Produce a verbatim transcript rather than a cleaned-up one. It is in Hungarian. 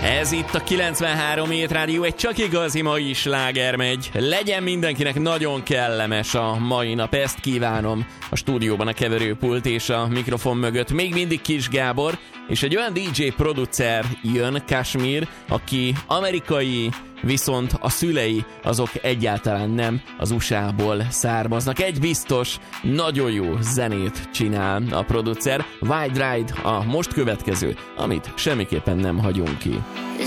Ez itt a kilencvenhárom Hét Rádió, egy csak igazi mai sláger megy. Legyen mindenkinek nagyon kellemes a mai nap, ezt kívánom. A stúdióban a keverőpult és a mikrofon mögött még mindig Kis Gábor, és egy olyan dé dzsé producer jön, Kashmir, aki amerikai, viszont a szülei azok egyáltalán nem az u es á-ból származnak. Egy biztos, nagyon jó zenét csinál a producer. Wild Ride a most következő, amit semmiképpen nem hagyunk ki.